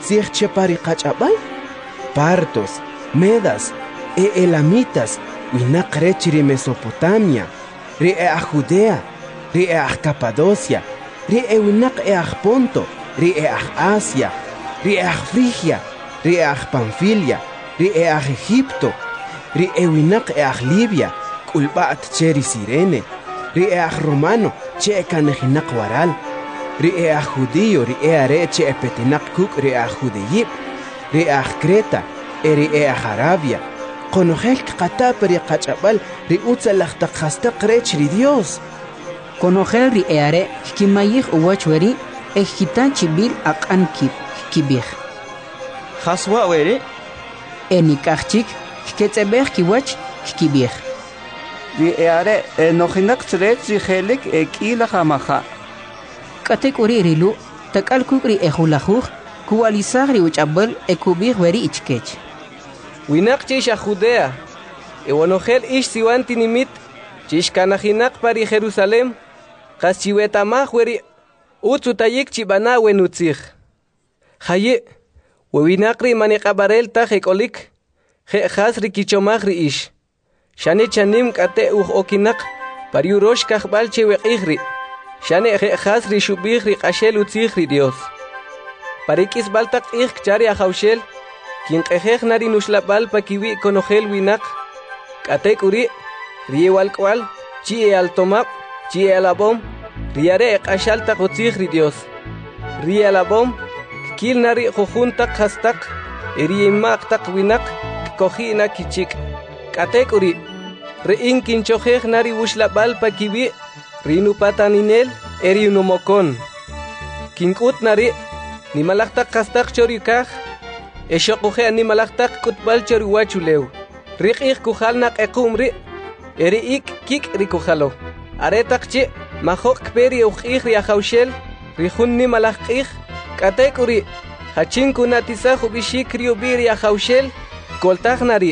tzij chepari qach'abay, partos, medas, elamitas, winaq rechri Mesopotamia, ri Judea, ri Capadocia, ri winaq Ponto, ri Asia, ri Frigia, ri Panfilia, ri Egipto, ri winaq Libia, k'ulb'a't cheri Cirene, ri Romano, che kanejinaq waral, ri Judío, ri are che petinaq kuk' ri Judeyib, ri Creta, ri Arabia, konojel qatap ri qach'abal ri utzalaj taqhastaq rech ri Dios. Konojel ri are kimayij uwach weri ejitan chibil aq'an kibij. Haswa weri enikajchik ketzebej kiwach kibij. Ri are nojinak tzrech ri jelik k'ila jamaja. K'atek uri rilu tak'al kuk' ri ejulajuj kuwalisaj ri uch'abal ekubij weri ichkech. Winaq chish Judea, ewanojel ish siwan tinimit, chish kanajinak pari Jerusalem, qas chiwetamaj weri utzutayik chibana wenutzij. Haye, wewinaq ri maniqabarel taj ek'olik, je'jas ri kichomaj ri ish. Shane chanim k'ate uj okinaq pari urosh kajbal cheweq'ij ri. Shane je'jas ri xubij ri q'axel utzij ri Dios. Pari k'isbal taq ij kchari ajawxel, kinqejej nari nuxlabal pa kiwi konojel winaq, k'atek uri, ri ewalk'wal, chi altomab, chi alabom, ri are q'axal taq utzij ri Dios. Ri alabom, kil nari jujun taq hastaq, ri imaq taq winaq, kojina kichik. K'atek uri, ri in kinchojej nari uxlabal pa kiwi, ri nupataninel, eri numokon. Kink'ut nari, nimalaj taq hastaq chori kaj, Eshoquje animalaqtaq kutbal choriwachulew. Riq'ij kujal naq'equm ri, eri ik kik ri kujalo. Aretaq chi, majoq kperi uq'ij ri ajawxel, ri jun nimalaj q'ij, k'atek uri, hachin kunatisaj ubixik ri ubi ri ajawxel, koltaj nari.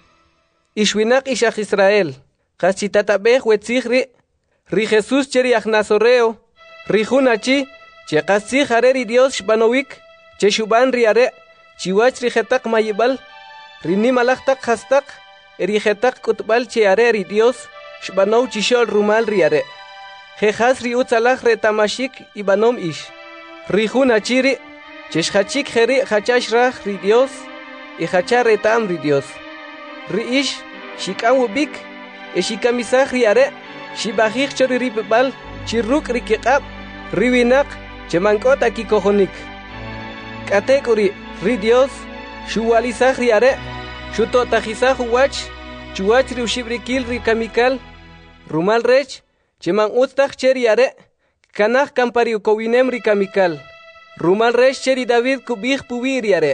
Ixwinaq ixaj Israel, qas chitatabej wetzij ri Jesús cheri aj Nazoreo, ri jun achi, che qas tzij are ri Dios xbanowik, che xuban ri are, chiwach ri jetaq mayibal, ri nimalaj taq hastaq, eri jetaq kutbal che are ri Dios, xbanow chixol rumal ri are. Jejas ri utzalaj retamashik ibanom ish. Ri jun achiri, chexhachik jeri hachash raj ri Dios, y hachar retam ri Dios. Ri ish, xik'an wubik, e xikamisaj ri are, xibajij chori ri pibal, chirruk ri kiq'ab, ri winaq, chemank'ot akikojonik. K'atek uri, ri Dios, xuwalisaj ri are, xutotajisaj uwach, chuwach ri uxibrikil ri kamikal, rumal rech, cheman utztaj cheri are, kanaj kampari ukowinem ri kamikal, rumal rech cheri David kubij puwi ri are.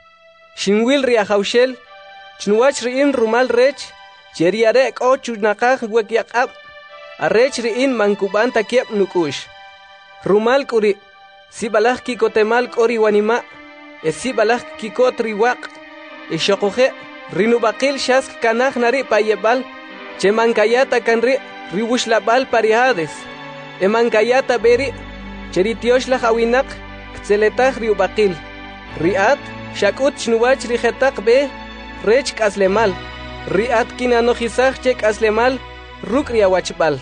Xinwil ri ajawxel, chnuwach ri in rumal rech, cheri are k'o chunaqaj wekyaq'ab, arrech ri in mankuban takieb nukush. Rumal k'uri, sibalaj kikotemal k'ori wanima, esibalaj kikot riwaq, xoquje, rinubaqil shask kanaj nari payebal, chemankayata kanri, riwuxlabal pariades, emankayata beri, cheritioxlaj awinaq, kteletaj riubaqil, riat, shakut chnuwach rijetaq be, rech k'aslemal, riat kinanojisaj che k'aslemal, ruk riawachbal.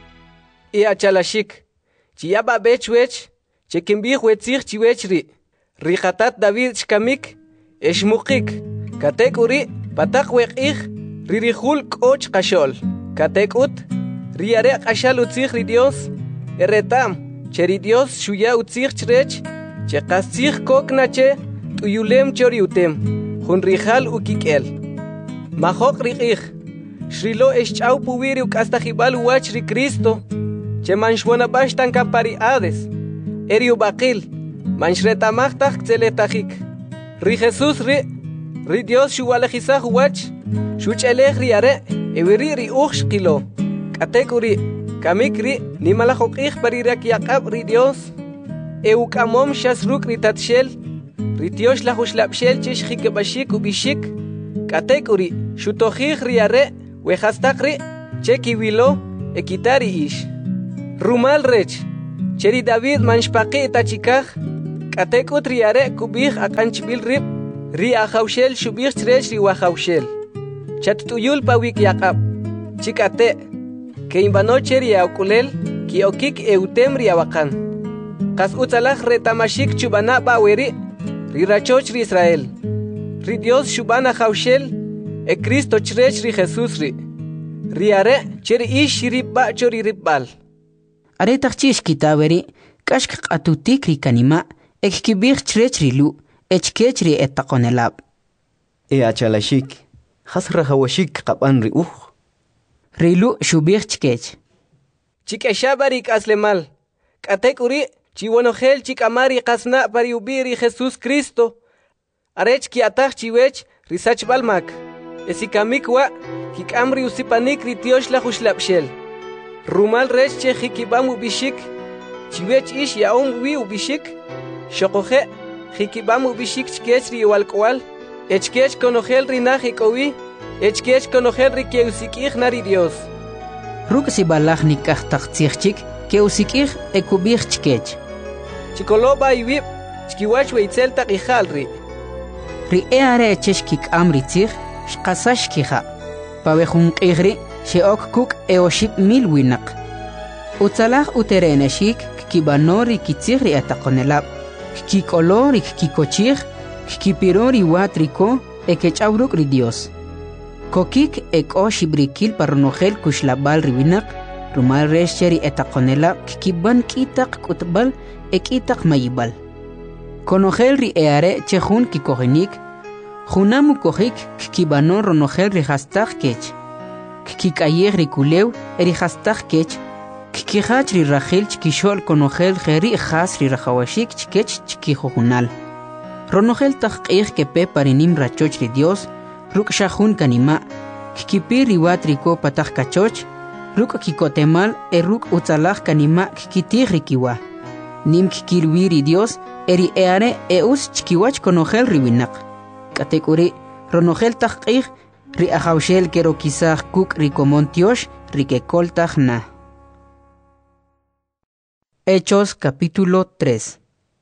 I achalashik, chiyaba bechwech, chekimbij wetzij chiwech ri, rijatat David xkamik, exmuqik, katek uri, patak weq'ij, ririjul k'och qashol, katek ut, riare q'axal utzij ri Dios, eretam, cheri Dios xuya utzij chrech, che qastzij kokna che, tuyulem chori utem, jun rijal ukik'el. Majoq riq'ij, xrilo exch'aw puwiri uk'astajibal uwach ri Cristo, che manxwonabax tan kampariades, eri ubaqil, manxretamaj taj kteletajik. Ri Jesús ri Dios xuwalejisaj uwach, xuch'elej ri are, ewiri ri uj xqilo, k'atek uri, kamik ri, nimalaj uq'ij pari rakyaq'ab ri Dios, uk'amom xas ruk' ri tatxel, ri tioxlaj uxlabxel che xjikeb'axik ubixik, k'atek uri, xutojij ri are, wejastaq ri, che kiwilo, ekitari ish. Rumal rech, cheri David manxpaqi tachikaj, Katekut riare kubih akanchbil rib. Ri ahaushel shubih chresh ri wahaushel. Chatutuyul pawik yakab. Chikate. Que imbanoche ri aukulel. Ki okik eutem ri awakan. Kas utalach retamashik chubana baweri. Ri rachoch ri Israel. Ri Dios shubana haushel. E Cristo chresh ri Jesus ri. Riare cheri ish ribba chori ribbal. Are tachchish kitaweri. Kashk atutik ri kanima. Ekibir chrech ri lu. Echkech ri etakonelab. Achalashik. Hasra hawashik qaban ri Rilu shubir chkech. Chikeshabarik aslemal. Katekuri chiwonogel chikamari kasna pari ubiri Jesus Cristo. Arech ki atach chiwech risach balmak. Esikamikwa kikamri usipanik ritiosh la hushlapshel. Rumal rech che hikibam ubishik. Chiwech ish yaum wi ubishik. Shokoje hikibam ubishik chkech ri walkwal. Echkech konogel rinahikowi. Echkech konogel rikeusikich nari Dios. Ruk si balach nikach taktsichchik. Keusikich ekubich chkech. Chikoloba iwib. Chkiwach weitzel takichalri. Ri eare echesh kik amritzich. Shkasash kiha. Pawejun qigri. Sheok kuk eoship mil winak. Utzalach utereneshik. Kibanori kitzigri atakonelab. Kikolori kikochich. Kipirori watriko. Ekechawruk ri Dios. Kokik eko shibrikil parnogel kushlabal riwinak. Rumal resheri etakonelab. Kiban kitak kutbal. Ekitak mayibal. Konogel ri eare chehun kikogenik. Junamu kohik kibanon ronogel ri hastak kech. Kikayer ri kulew eri hastak kech. Kikihach ri rachel chkishol konogel geri has ri rajawashik chkech chkijojunal. Ronogel takqih kepe parinim rachoch ri Dios. Ruk shahun kanima. Kikipir ri watriko patach kachoch. Ruk kikotemal ruk utzalach kanima kikitir ri kiwa. Nim kikilwi ri Dios eri eare eus chkiwach konogel ri winak. Katekuri ronogel takqih ri ahaushel kero kisach kuk ri komontiosh ri kekoltach na. Hechos capítulo 3.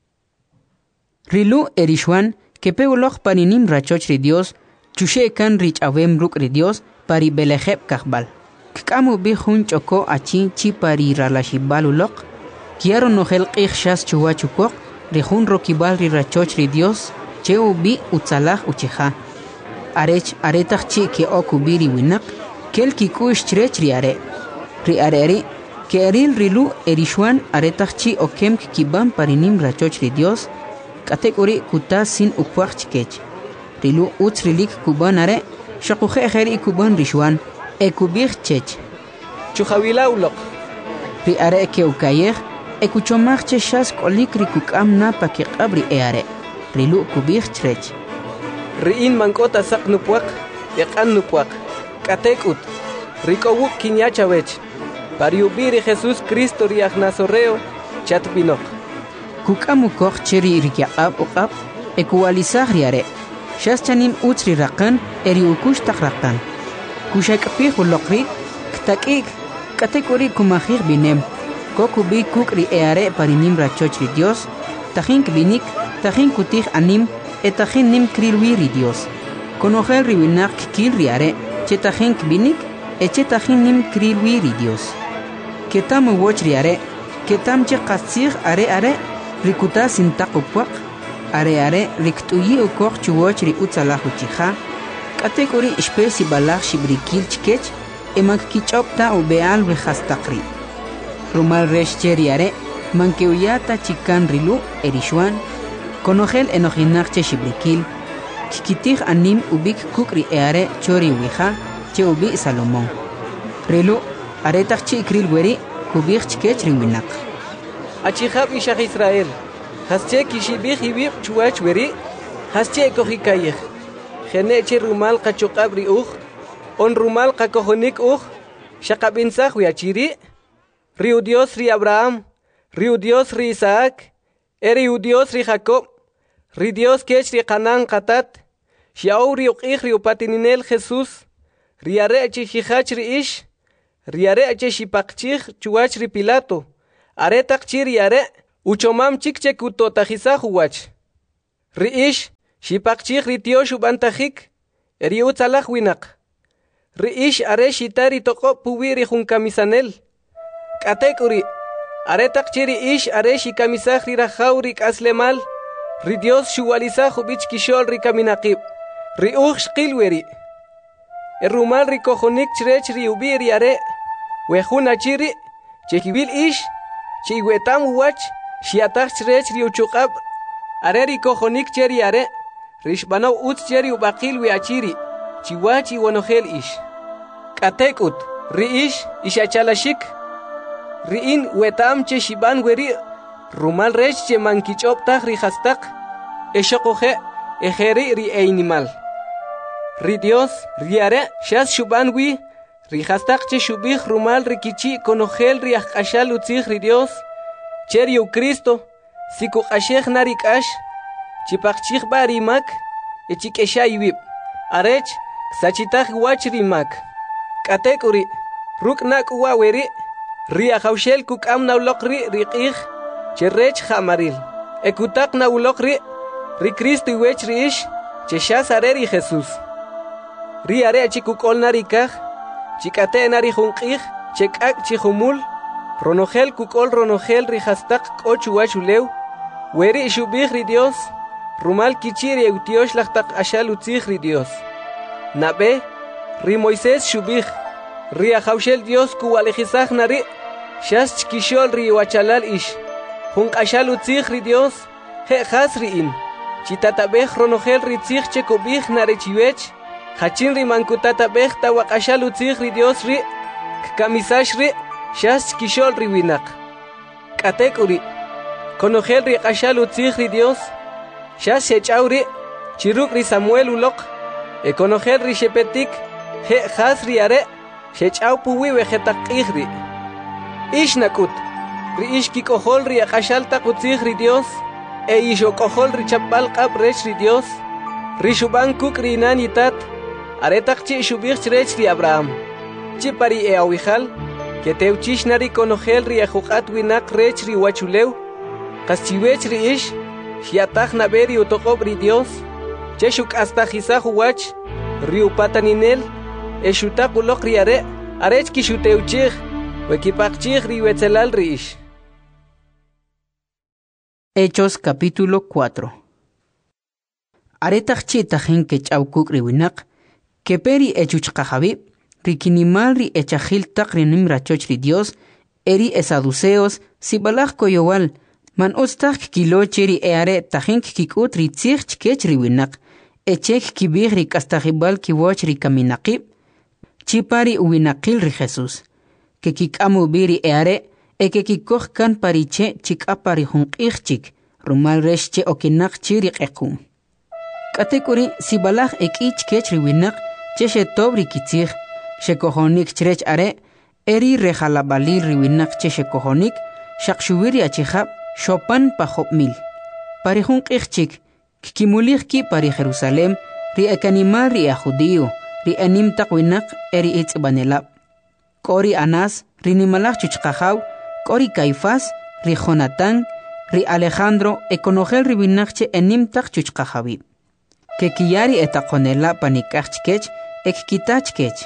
Rilu erishwan kepe uloch paninim rachoch ri Dios chushe kan rich avem ruk ri Dios pari belejeb kahbal. Kkamu bi hun choko achi chi pari ralashibal ulok. Kiaro nogel qih shas chuwachukok ri hun rokibal ri rachoch ri Dios cheu bi utzalach ucheja. Arech aretach chi ke okubiri winak kel kikush chrech ri are. Ri areri ke eril rilu erishwan aretach chi okem kibam parinim rachoch ri Dios katekuri kuta sin ukwach chkech. Rilu utzrilik kuban are shakuje ejeri kuban rishwan ekubich chech. Chuhawila ulok. Ri are ke ukayech ekuchomach che shas kolik ri kukam na pakikabri eare. Rilu kubich chrech. Riin mankota sak nupuak. Ekan nupuak. Katekut. Rikowuk kinyachawech. Pariubiri Jesus Cristo riach nazoreo chatbinok. Kukamukok cheri rikiab ukab ekualizah riare. Shas chanim utzri rakan eri ukush takrakan. Kushakapih ulokri ktakik katekuri kumahir binem. Kokubi kukri eare parinim rachoch ri Dios. Tajin binik, tajin kutih anim etajin nim krilwi ri Dios. Konogel riwinak kil riare chetajin binik echetajin nim krilwi ri Dios. Ketam woch riare ketam che qasir are rikuta sintaqupuak are riktuyi ukok chuwoch ri utzalahu chija kategori espesi balach shibrikil chkech emak kichopta ubeal rehastaqri rumal reshcheri are mankeuyata chikan rilu erishwan konogel enojinach shibrikil kikitih anim ubik kukri eare chori wija che ubi Salomón rilu aretach chi kril weri kubich chkech riwinak. Achihab ishach Israel. Hasche kishibich ibib chuach weri. Hasche kohikayech. Geneche rumal kachokabri on rumal kakohonik shakabinsach wiachiri. Riu Dios ri Abraham. Riu Dios ri Isaac. Riu Dios ri Jacob. Ri Dios kech ri Canaan katat. Shiau ri uqich ri upatininel Jesus. Riare achihach ri ish. Riare ache shipakchich chuach ri Pilato. Aretak chiri are uchomam chik che kutotajisa huwach. Riish, shipakchik ritio shubantajik, eri utzalaj winak. Riish are shitari toko puwiri junkamisanel. Katekuri, aretak chiri ish are shikamisaj rirajauri kaslemal, ridios shuwalizaj ubich kishol rikaminakib. Riuj shqilweri. Erumal rikojonik chrech riubiri are, wejuna chiri, chekibil ish, chiwetam uwach, shiataj chrech riuchukab, are rikojonik cheri are, rishbanaw utz cheri ubakil wiachiri, chiwachi wonogel ish. Katekut, riish, ishachalashik, riin wetam che shiban weri, rumal rech che mankichoptaj rijastak, eshokoje, ejeri ri einimal. Ri Dios, riare, shas shubanwi, rijastak che shubij rumal rikichi konogel riachashal utzig ri Dios, cheriu Cristo, siku ashej narikash, chipachchig barimak, echikesha ibib, arech, sachitaj wach rimak. Katekuri, ruknak uwaweri, riahaushel kukam naulokri riqij, cherech jamaril, ekutak naulokri, ri Cristo iwech riish, cheshas areri Jesús. Riare chikukol narikaj, chikate narijunqij, chekak chihumul, ronogel kukol ronogel rijastak kochuachulew, weri shubij ri Dios, rumal kichiri eutiosh lachtak ashal utzij ri Dios. Nabe, ri Moisés shubij, ri ajaushel Dios kuwalejizaj nari, shas chkishol ri wachalal ish, junk ashal utzij ri Dios, he jas riin, chitatabej ronogel ri tzij chekubij narechiwech, hachin ri mankutata bejta wakashal utzig ri Dios ri, kamisash ri, shas kishol ri winak. Katek uri, konogel ri kashal utzig ri Dios, shas shechaw ri, chiruk ri Samuel ulok, konogel ri shepetik, he has ri are, shechaw puwi vegetak ri. Ish nakut, ri ish kikohol ri akashal tak utzig ri Dios, ishokohol ri chapal kap rech ri Dios, ri shuban kuk ri nanitat, aretak chi shubij chrech ri Abraham. Chi pari awijal, que teuchish nari konogel ri ajukat winak rech ri wachulew, kaschiwech ri ish, shiataj naberi utokob ri Dios, cheshuk astajizaj uwach, ri upataninel, eshutak ulok ri are, arech kishuteuchij, wekipakchij ri wetzelal ri ish. Hechos capítulo 4. Aretak chi tajin que chawkuk ri winak, que peri echuchkajabi, rikinimal ri echajil tak rinim rachoch ri Dios, eri esaduceos, sibalaj koyowal, man ostak kilo cheri eare tajin kikut ri tzig chkech ri winak, echek kibig ri kastajibal kiwoch ri kaminakib, chipari uwinakil ri Jesús, que kikamu biri eare, que kikoj kan pariche chikapari junqij chik, rumal reshche okinak chiri ekum. Katekuri sibalaj ekich kech ri winak, cheshe tobri kitzig, shekohonik chrech are, eri rejalabalil ri winak cheshe kohonik, shakshuwiri achihab, shopan pahop mil. Pari junqij chik, kikimulig ki pari Jerusalem, ri ekanimal ri a judío, ri anim tak winak eri itzbanelab. Kori Anas, ri nimalaj chuchkajaw, kori Caifás, ri Jonatán, ri Alejandro, ekonogel ri winakche enim tak chuchkajabib. Que kiyari etakonela panikachkech, ekkitachkech.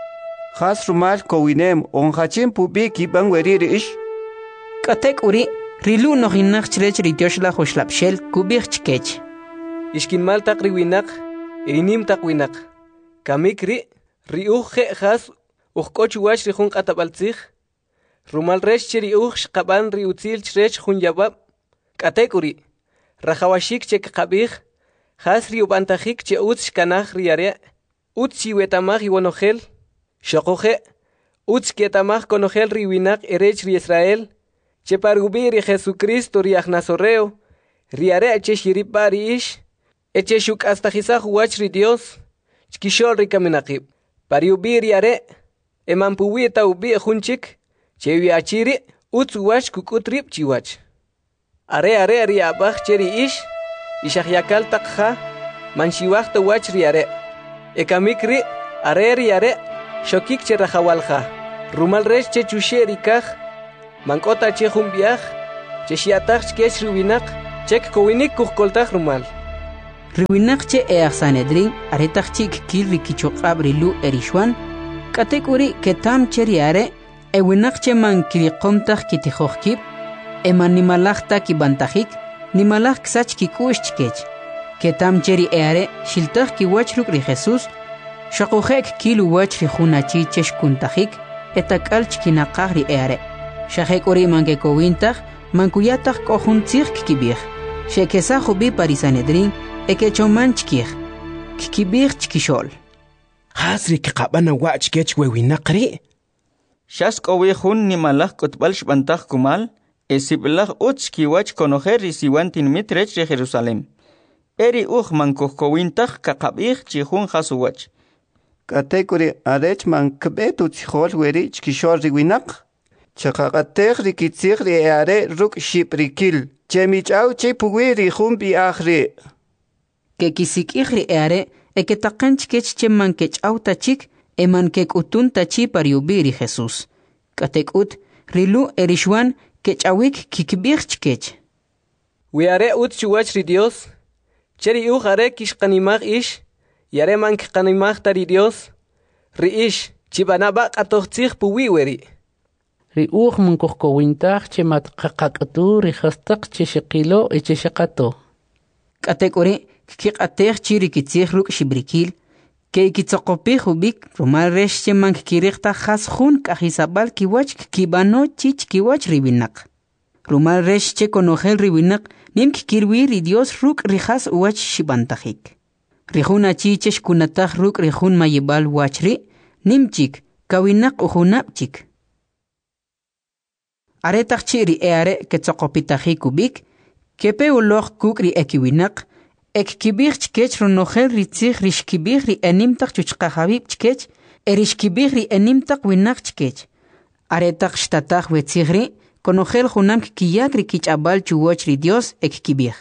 Has rumal kowinem, onhachin pubi kiban weriri ish. Katek uri, rilu nohinachchrech ritioshla hoshlapshel kubichkech. Ishkin mal tak riwinak, irinim tak winak. Kamikri, riuje has, uhkochuach rihun katabaltzig. Rumal resh chiri shkaban riutzil chrech hun yabab. Katek uri, rajawashik chek kabig. Has riubantajik che utz kanaj riare, utz chiwetamaj iwanogel, shokoje, utz ketamaj konogel riwinak erech ri Israel, che pargubi ri Jesucristo ri Agnazoreo, riare che shiripari ish, eche shuk astajizaj wach ri Dios, chkishol ri kaminakib, pariubi riare, emampuwi eta ubi junchik, che viachiri, utz wach kukutrip chiwach. Are riabaj cheri ish, Ishahyakal takha, manshiwach wach riare. Ekamikri, are riare, shokik cherahawalha. Rumal resh che chusherikaj, mankota che humbiaj, Cheshiatach chkech rubinak, chek kowinik kukoltach rumal. Riwinak che each Sanedrin, aretach chik kil rikichokab rilu erishwan, katek uri ketam cheriare, ewinak che man kirikomtach kitijochkib, eman nimalachta kibantajik, nimalach ksach kikush chkech. Ketam cheri eare, shiltach kiwach ruk ri Jesus, shakujek kilu wach ri junachi cheshkuntajik, etakal chkinakach ri eare. Shahek uri manke kowintach, mankuyatach kohuntzich kibir. Shekesa hubi parisanedrin, ekechoman chkir. Kibir chkishol. Hasri kikabana wach kech wewinakri. Shask owe hun ni malach kotbal shbantach kumal, esiblach uch kiwach konoher risiwantin mitrech re Jerusalem. Eri mankohkowintach kakabich chihun hasuwach. Katekuri arech man kbetu chihol weri chkishol riwinak. Chakakatech rikitzich ri eare ruk shiprikil. Chemichau chepuwi rihun biachri. Kekisikich ri eare, eketakan chkech cheman kechau tachik, eman kekutun tachi pariubi ri Jesus. Katekut, rilu erishwan kechawik kikbich chkech. Wiare ut chuwach ri Dios. Cheri are kishkanimach ish, yare man kishkanimach tari Dios. Ri ish, chibanabak atochtzich puwi weri. ri mankohkowintach che matkakakatu ri hastak che shekilo e che shekato. Katekuri, kikatech chirikitzich ruk shibrikil, ke kitzokopich ubik, rumal resh che man kirichta khashun kahisabal kiwach kibano chich kiwach ribinak. Rumal resh che konohel ribinak, nim kirwi ri Dios ruk rihas wach shibantajik. Rihun achichesh kunatach ruk rihun mayibal wachri, nimchik, kawinak uhunapchik. Aretach chiri eare ketzokopitaji kubik, kepe uloch kukri ekiwinak, ek kibich chkech ronohel ritzich rishkibich ri enimtach chuchkahabib chkech, erishkibich ri enimtach winak chkech. Aretach shtatach wetzigri, konohel junam kiyak ri kichabal chuwach ri Dios ek kibich.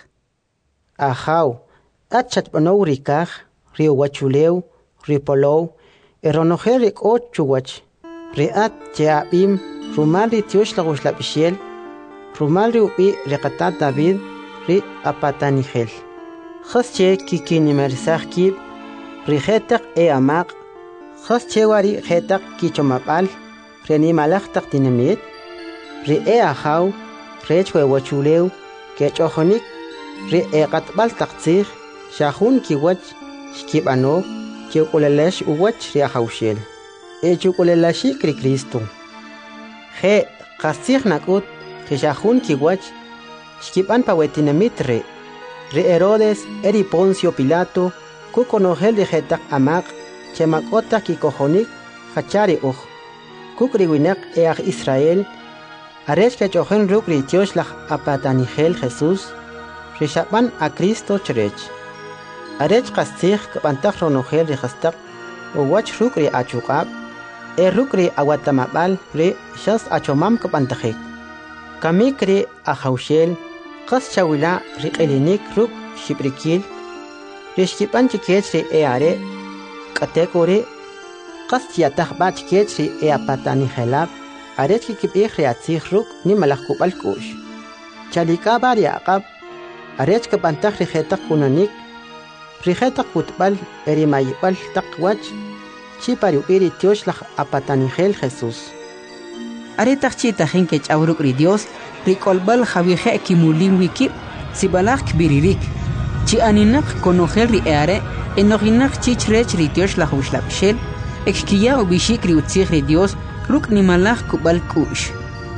Ahaw, atchat panow rikach, ri wachuleu, ri polow, eronohel rik o chuwach, ri at cheabim, rumal ri tiosh la guslapishel, rumal ri upi riqatat David, ri apatanihel. Khasche kikini mersakib, ri khetak e amaq, khasche wari khetak kichomapal, reni malaktak dinamit, ri e ahaw, rechwe wachuleu, kechohonik, ri e qatbal taqtsir, shahun kiwach, shkibano, chukulelesh uwach ri ahawshel. E chukulelashi kri Kristo. He qasih nakut kishahun kiwach shkipan pawetinamitre re Herodes eri Poncio Pilato kukonohel de jetak amaq chemakota kikohonik hachari kukriwinak each Israel aresh kechohen rukri tioslach apatanihel Jesus rishapan a Cristo cherech arech qasih kapantach ronohel de hastak uwach rukri achukab rukri awatamabal re shas achomam kapantajik. Kamikri ahawshel, qas chawila riqelinik ruk shibrikil, rishkipan chikech ri eare, katekori, qas tiatah ba chikech ri eapatani helab, aret kikibik ri atzih ruk ni malakubal kush. Chalikaba ri aqab, aret kapantaj ri jetak kunanik, ri jetak kutbal erimayibal takwach, Chipariu iri tioslach apatanihel Jesus. Aretach chitahin kech auruk ri Dios, rikolbal javije kimulin wikip, sibalach kbiririk. Chi aninak konohel ri eare, enoginak chichrech ri tioslach uslapshel, ekkiya ubishik ri utzich ri Dios, ruk nimalach kubal kush.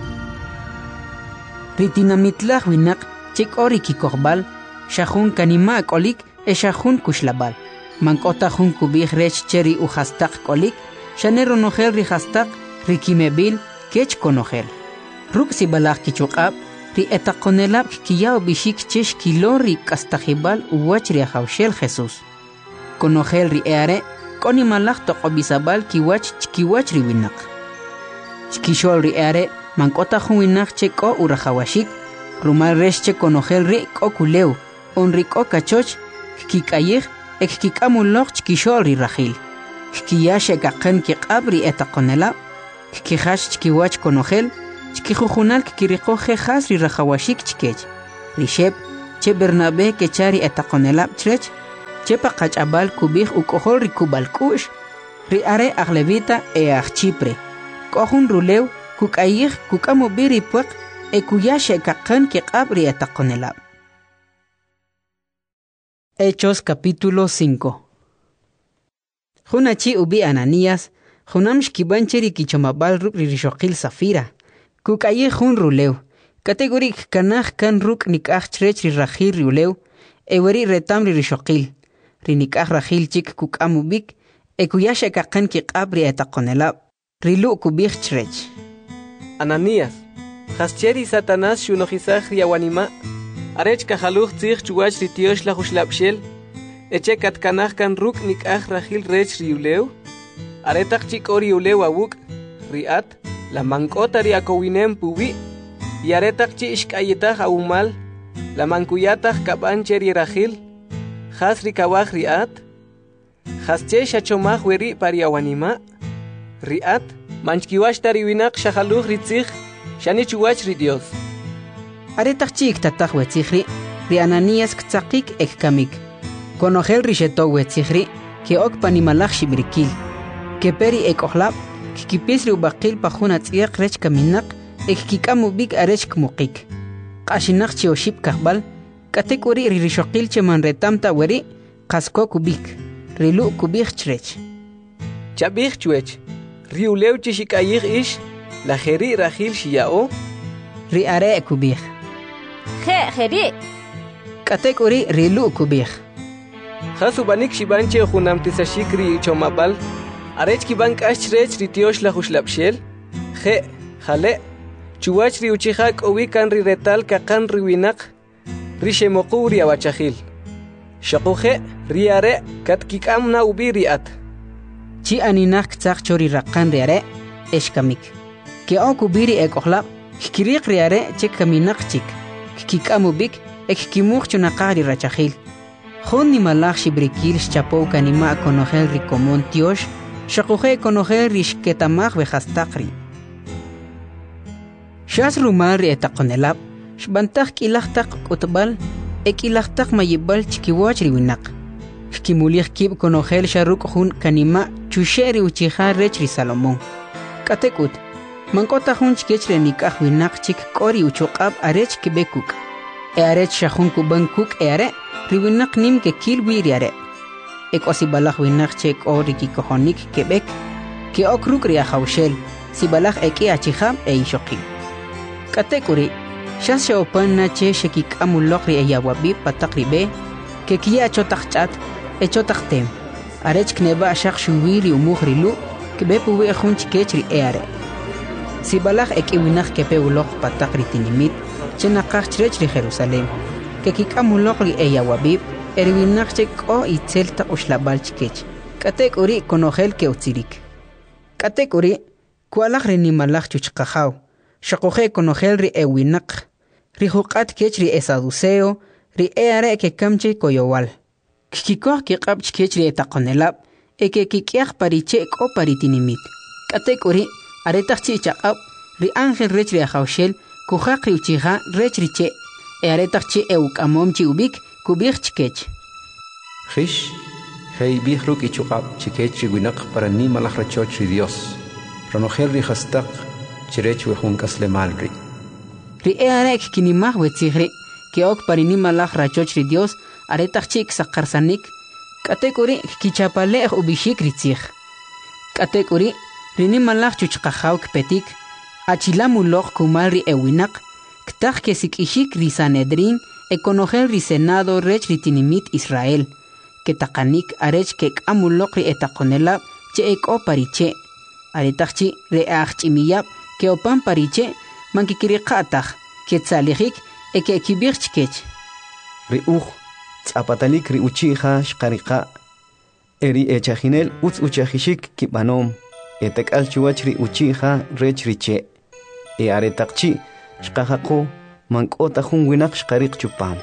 Ritinamitlach winak, chik ori kikorbal, shahun kanima kolik, shahun kushlabal. Mankota jun kubich rech cheri u hastak kolik, shanero nohel ri hastak, ri kimebil, kech konohel. Ruk si balach kichukab, ri etakonelab kiyao bishik chesh kilo ri kastajibal u wach ri ahawshel Jesus. Konohel ri eare, koni malach tokobisabal kiwach chkiwach ri winak. Chkishol ri eare, mankota jun winak cheko u rahawashik, rumal rech che konohel ri kokuleu, on ri kokachoch, kikayich, ek kikamulok chkishol ri rahil. Kiyashe kaken kiqabri etakonela, kihash chkiwach konohel, chkijujunal kikiriqo jejas ri rajawashik chkech. Rishep, che Bernabé kechari etaqonelab chrech, che paqach'abal kubij ukohol ri kubalkush, ri are aglevita Chipre. Kohun rulew kukayij kukamubiri puek ekuyashe kakhan kiqab ri etaqonelab. Hechos capítulo 5. Junachi ubi Ananías, junam shkibancheri kichomabal ruk rishoqil Safira. Kukaye jun rulew. Kategorik kanaj kan ruk nikaj chrech rirajir rulew. Eweri retam rishoqil. Rinikaj rajil chik kukamubik. Ekuyashe kakan kiqabri etaqonelab. Rilu kubich chrech. Ananías, hascheri Satanás shunojizaj riawanima. Arech kajaluj tzig chuwach ritiosh la jushlapshel. Eche katkanaj kan ruk nikaj rajil rech riulew. Aretak chik ori ulew awuk. Riat, la mankota riakowinem puwi. Y aretak chi ishkayetaj aumal. La mankuyataj kabancheri rajil. Has rikawaj riat. Hasche shachomaj weri pariawanima. Riat, manchkiwash tariwinak shajaluj ritzig. Shani chuwach ridios. Aretak chik tataj wetzigri, ri Ananías ktzakik ekkamik. Konogel risheto wetzigri, ke ok panimalaj shibrikil. Ke peri ekohlab, kikipis ri ubaqil pajuna tziyaq rech kaminak, ekkikamu arech kmukik. Qashinak chioship kahbal, katekuri ri rishoqil che manretamta weri, qasko kubik. Rilu kubik chrech. Chabik chuech, riulew chishikayig ish, la jeri rajil shiyao. Ri are kubik. Jeri. Katekuri rilu kubik. Hasubanik shibanche junam tisashikri chomabal. Arech kibank ashrech ritiosh la jushlapshel. Jale. Chuwach ri uchihak owikan ri retal kakan riwinak. Rishemoku ri awachahil. Shakuje riare katkikamna ubiriat. Chi aninak tzak chori rakan riare eshkamik. Ke ok ubiri ekohlab. Kikirik riare chek kaminak chik. Kikamubik ekkimuk chunaqari rachahil. Jun ni malaj shibrikil chapo kanima konogel rikomon tiosh. Shakuje konogel rishketamaj vejastakri. Shas rumar ri etaqonelab. Shbantak ilahtak utbal. Ekilahtak mayibal chikiwach riwinak. Kimulich kib konogel sharuk jun kanima chusheri uchiha rech ri Salomón. Katekut. Mankota jun chikechre nikaj winak chik kori uchuqab arech kibekuk. Arech shahun kuban kuk are riwinak nim ke kilwi riare. Ekosi balaj winak chek ori kikohonik kebek. Ke okruk ria haushel. Si balaj eki achihab ishoqil. Katekuri. Shas shaopan na che shekik amulokri eyawabib patakribe. Ke kia chotakchat echotaktem. Arech kneba shak shuwiri umujrilu. Kebepuwe jun chikechri are. Si balaj ekiwinak kepe ulok patakri tinimit, chenakaj chrech ri Jerusalem. Kekikamuloq ri eyawabib, erwinak chek o itzelta ushlabal chikech. Katek uri konogel ke utzirik. Katek uri, kualaj ri nimalaj chuchkajaw. Shakoje konogel ri ewinak. Ri huqat kech ri esaduseo, ri eare ke kamche koyowal. Kikikoh kiqab chikech ri etaqonelab, eke kikiaj pariche ko paritinimit. Katek uri, aretak chi chaqab ri ángel rech ri ajawshel kujaq ri uchiha rech ri che aretak chi eukamom chi ubik kubik chikech. Jish hey bih ruk ichuqab chikech ri winak para ni malaj rachoch ri Dios. Ronogel ri hastak chirech wejun kaslemal ri. Ri arek kinimaj wetzigri ke ok parini malaj rachoch ri Dios aretak chi ksaqarsanik katekuri kichapalej ubishik ri tzig. Katekuri Rini malaj chuchqajaw kpetik, achilamuloj kumal ri ewinak, ktaj kesikishik ri Sanedrin, ekonogel ri Senado rech ri tinimit Israel, ketakanik arech kek amuloj ri etaqonelab, che eko pariche, aretakchi re achimiyab, ke opan pariche, mankikiriqataj, ketzalijik, eke kibirchkech. Ri tzapatalik ri uchiha shqariqa, eri echajinel uchajishik kibanom. Etekal chuachri uchiha rech riche. Aretakchi shqajaqo mankota jun winak shqariq chupam.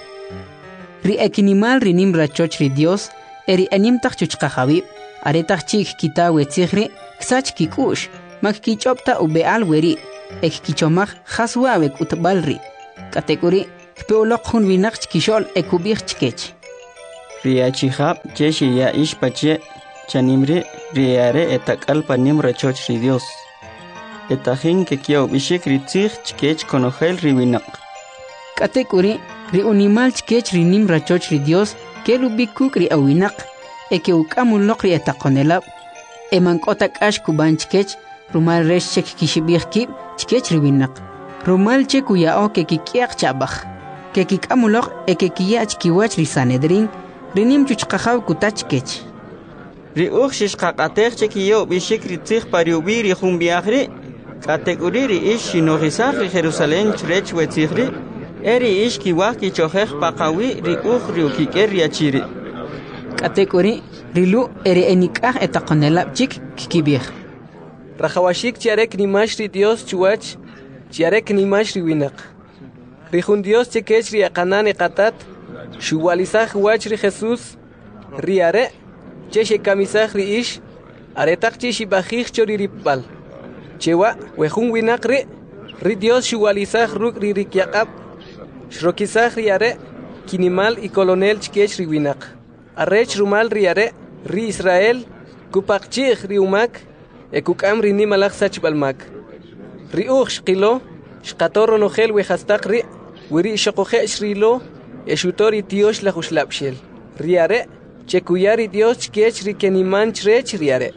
Ri ekinimal rinim rachoch ri Dios eri animtaj chuchqajawib aretakchi kitawe tzigri ksach kikush mak kichopta ubeal weri kichomaj haswawek utbalri. Katekuri kpeolok hun winak chkishol ekubir chkech. Riachihab cheshi ya ishpache chanimri riare etakal panim rachoch ri Dios. Etahin que kiao bishik ritzig chkech konogel riwinak. Katekuri ri unimal chkech rinim rachoch ri Dios que lubikuk ri awinak que ukamulok ri etakonelab emankotak ash kuban chkech rumal resh chek kishibir kib chkech riwinak. Rumal chek uyao que kikiak chabaj que kikamulok que kiyach kiwach ri Sanedrin rinim chuchqajaw kutachkech. Ri uxhish qaqatech chekiyo bishik ritzig pariubi ri khumbiagri kategori ri ish shinogisag ri Jerusalén chrech wetzigri eri ish kiwah kichojej paqawi ri ri ukiker ri achiri kategori rilu eri enikaj etaqonelab chik kikibir rajawashik chiarek nimash ri Dios chuach chiarek nimash ri winak ri jun Dios chekech ri aqanan qatat shuwalizaj wach ri Jesús ri are cheche kamisaj ri ish aretaq chishi bajij chori ripal chewa wejun winak ri Dios shuwalizaj ruk ri rikyaqab shrokizaj ri are kinimal y colonel chkech ri winak arrech rumal ri are ri Israel kupaqchij ri umak ekukam ri nimalaj sachbalmak ri shqilo shqator nogel wejastaq ri wiri shoqoje shrilo eshutori tiosh la jushlapshel ri are chekuyari Dios chkech ri keniman chrech ri are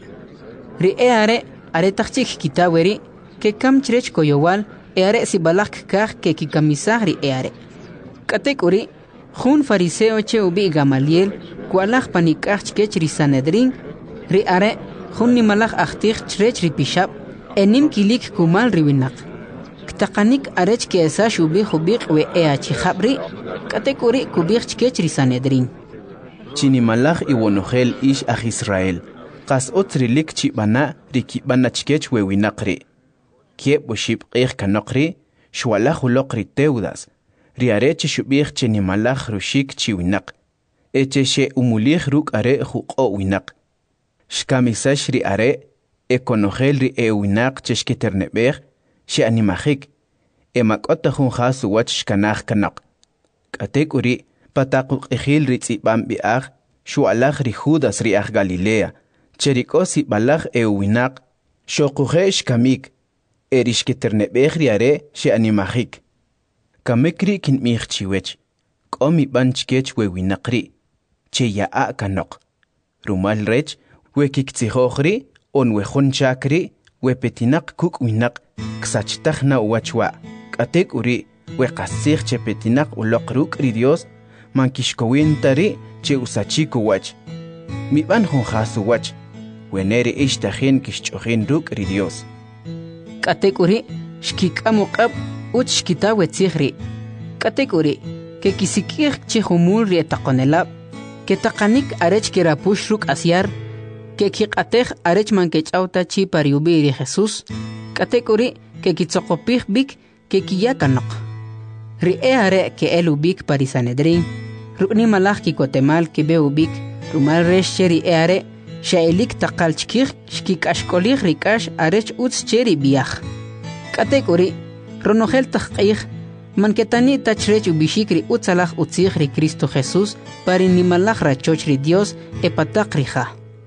ri are taqchik kitaweri que kam chrech koyowal are sibalak kaj que kikamisaj ri are katekuri jun fariseo che ubi Gamaliel kualaj panikaj chkech ri Sanedrin ri are jun nimalaj ahtij chrech ri pishab enim kilik kumal ri winak ktaqanik arech que esa shubi khubiq we chijabri katekuri kubik chkech ri Sanedrin chinimalaj iwonojel ish aj Israel qas otrilik chibana rikibana chkech we winaqri kieb bushib qih kanaqri shwalaj uloqri teudas riarech shubih chinimalaj rushik chiwinaq eche umulij ruk are juqo winaq shkamisash ri are ekonojel ri winaq cheshkiternebej she animajik emakota jun khas wach shkanaj kanaq katekuri pataquk ejil ri tsibam biaj shwalaj ri Judas ri aj Galilea cherikosi balaj winaq shoqujesh kamik erishkiternebej ri are she animajik kamikri kinmij chiwech qomi banchkech we winaqri che yaa kanaq rumal rech we kiktzijojri on we chakri we petinaq kuk winaq ksachtajna wachwa katek uri we qasij che petinaq uloqruk ri Dios mankishkowintari che usachiko wach mi ban jon khasu wach weneri ishtahin kishchojin ruk ri Dios katekuri shkikamu qab uchkita wetzigri katekuri que kisikir chihumul ri taqonelab que taqanik arech kirapush ruk asyar que kiqatej arech mankechauta chi pariubi ri Jesús katekuri que kitsoqopij bik que kiyakanaq ri are que elubik pari Sanedrin rukni malaj kikotemal que beubik rumal resh cheri are shailik taqalchkij shkikashkolij rikash arech utz cheri biaj katekuri ronojel taqqij manketani tachrech ubishikri utzalaj utzij ri Cristo Jesús pari nimalaj rachoch ri Dios epataqrija.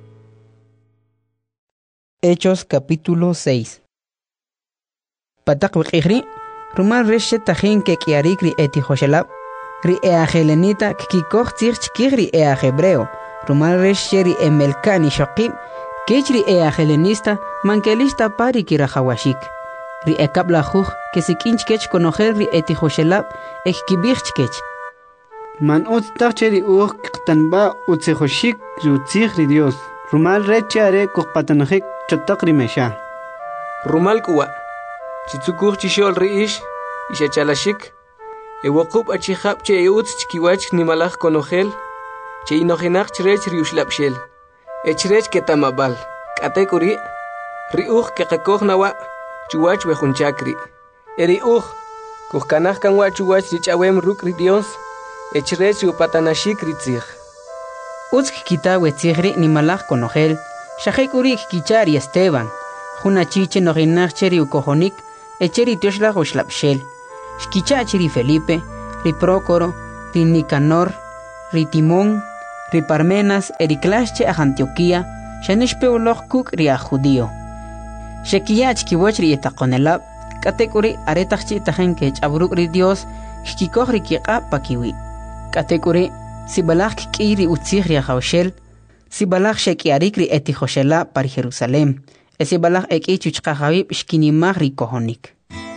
Hechos capítulo 6. Patak wikri rumal reshe tajin ke kiarik ri etihoshelab ri helenita kikoj tzij ri hebreo rumal reshe ri emelkani shoqib kech ri helenista mankelista pari kirajawashik ri ekabla juj que sikinchkech konojer ri etihoshelab ekibirchkech man utacheri qtanba utsejoshik rutzig ri Dios rumal rechare kuqpatanjik chotaqri mesha rumal kuwa chitsukuj chishol ri ish ishachalashik ewaqub achijab che utz chkiwach nimalaj konojel che inojenaq chrech ri ushlabshel echrech ketamabal katekuri ri ke qakoj nawa chuwach wejunchakri eri kujkanaj kanwa chuwach ri ch'awem ruk ri Dios echrech upatanashik ri tzij utz kita wetzigri nimalaj konojel shajekuri kichari Esteban juna chiche nojenaj cheri ukojonik echeri tioshla goshlapshel, shkichachi ri Felipe, ri Prócoro, ri Nicanor, ri Timón, ri Parmenas, ericlasche a Antioquía, shanishpeulog kuk ri a judío. Shekiyach kiwach ri etakonelab, katekuri aretachchi tajen kech abruk ri Dios, shkikoh ri kiqa pakiwi. Katekuri sibalach kiri utzich ri haushel, sibalach shekiarik ri etijoshela par Jerusalem. Sibalach eki chuchqahabib shkinimach ri kohonik.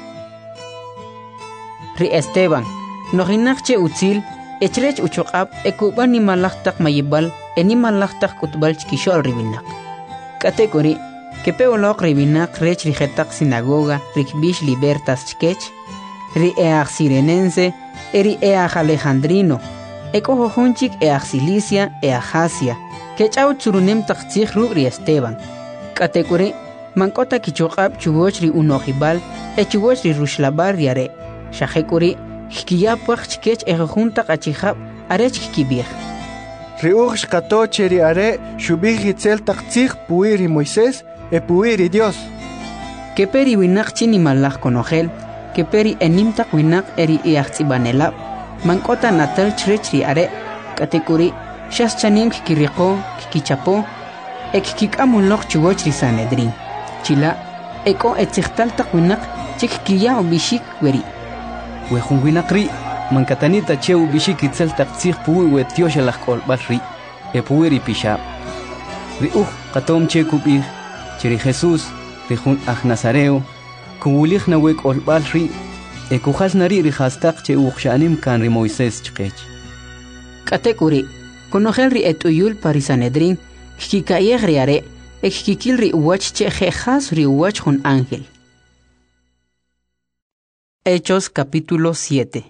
Ri Esteban, nohinach utzil, echrech uchuqab ekuban ni malachtak mayibal, eni malachtak kutbal chkishol ribinak. Katekuri, kepeolok ribinak rech rijetak sinagoga, rikbish libertas chkech, ri each sirenense, eri each alejandrino, ekohohunchik each Cilicia, each Asia, kechau tsurunem taktzich rub ri Esteban. Katekuri, mankota kichuqab chugoch ri unojibal, chugoch ri rushlabar riare, shahekuri, hkiyapwach chkech ejojuntak achihab, arech kibir. Riuch shkato cheri are, shubih hitzel taktzich puiri Moisés, puiri Dios. Keperi winak chini malach konogel, keperi enimtak winak eri iachzibanelab, mankota natal chrech ri are, katekuri, shaschanim kikiriko, kikichapo, ekkikamulok chugoch ri Sanedrin. Chila, eko etzichtaltak winak, chikkiya ubishik weri. Wejun winakri, mankatanita cheu bishik itzel taktzich puwi wetioshalach kolbalri, puwi pishab. Ri katom che kubih, cheri Jesús, rihun Nazareo, kubulich na wek olbalri, kujas nari rihastak che shanim kan ri Moisés chkech. Katekuri, konogel ri etuyul pari Sanedrin, kikayeg riare, kikil ri uwach che jejas ri uwach hun ángel. Hechos capítulo 7.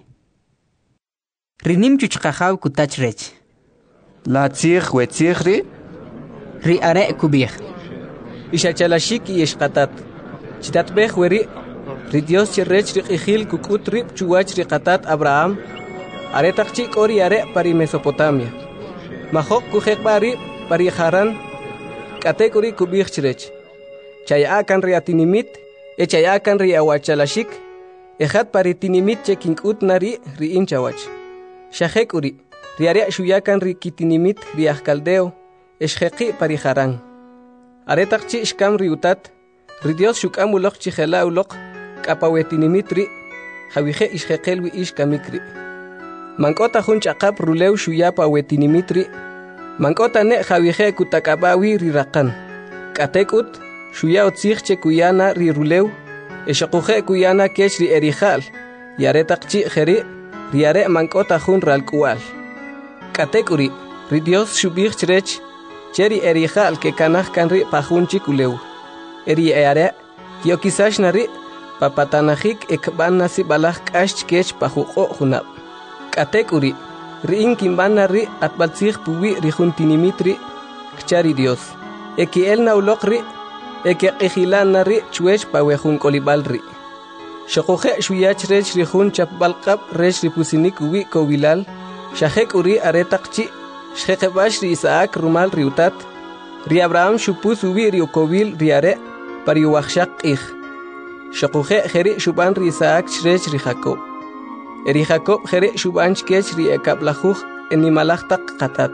Rinim chuchqajaw kutachrech. La tzich wetzich ri are kubich. Ishachalashik y eshkatat. Chitatbech weri, ri Dios chirrech ri qijil kukut rib chuwach ri qatat Abraham, are takchik ori are pari Mesopotamia. Mahok kujek bari pari Haran, katekuri kubich chirech. Chayakan ri atinimit, chayakan ri awachalashik, ejat pari tinimit che kinkut nari ri inchawach. Shahekuri, riare shuyakan ri kitinimit ri ahkaldeo, eshjeki pari Haran. Aretakchi shkam ri utat, ri Dios shukam ulok chihela ulok, kapawetinimit ri, hawije ishjekel wi ishkamikri. Mankota hun chakap ruleu shuyapa wetinimit ri, mankota ne hawije kutakabawi ri rakan. Katekut, shuya otzich che kuyana ri ruleu, eshakuje kuyana kech ri erijal, yaretakchi jeri, riare mankota hun ralkual. Katekuri, ri Dios shubich chrech, cheri erijal ke kanaj kanri pajunchi kuleu. Eri eare, kiokisash nari, papatanajik ekban nasi balaj kash kech pajuko junab. Katekuri, ri inkinban nari atbalzich puwi ri juntinimitri, kchari Dios. Eki el naulokri, eke ejilan nari chuech pawejun kolibalri. Shokoje shuyach rech rihun chapbalqab rech ripusinik uwi kobilal, shahek uri aretakchi, shhekebash ri Isaac rumal riutat, ri Abraham shupus uwi riukobil riare, pariuachshak ich. Shokoje jeri shuban ri Isaac rech ri Jacob. Eri Jacob jeri shuban chkech ri ekablajuj enimalachtak qatat.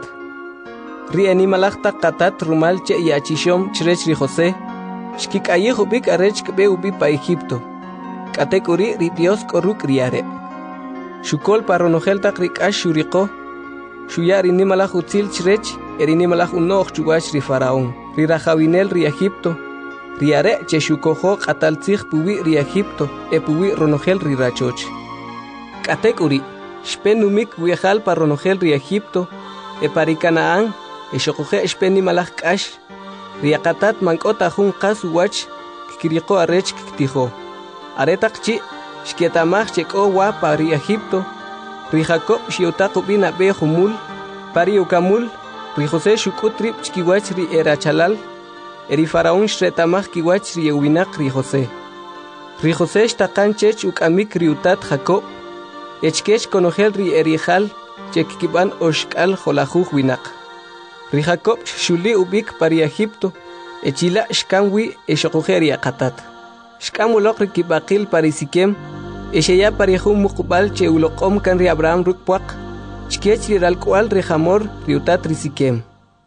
Ri enimalachtak qatat rumal che yachishom chrech ri José, shkik ayihubik arech kbe ubi pa Egipto. Katekuri ri Dios koruk riare. Shukol paronojeltak rik ash shuriko. Shuyar inimalach utzil chrech, erinimalach unoch chugash ri Faraón. Ri rajawinel ri Egipto. Riare che shukojo qataltzich puwi ri Egipto, puwi ronogel ri rachoch. Katekuri, shpenumik wiejal paronogel ri Egipto, pari Canaán, shokoje shpenimalach kash. Riakatat mankota jun qas wach, kikiriko arech kiktijo. Aretakchi, shkietamach cheko wa pari Egipto, ri Jacob shiotaku bina be humul, pari ukamul, ri José shukutrip chkiwach ri erachalal, eri Faraón shretamach kiwach ri ewinak ri José. Ri José shtakan chech ukamik ri utat Jacob, echkech konogel ri erijal, chekkiban oshkal jolajuj winak. Ri Jacob shuli ubik pari Egipto, echila shkanwi eshokujeri akatat. Shkamulok ri kibakil parisikem. Esheya parihum mukbal che ulokom kan ri Abraham rukpuak. Chkech ri ralkual ri Hamor ri utat risikem.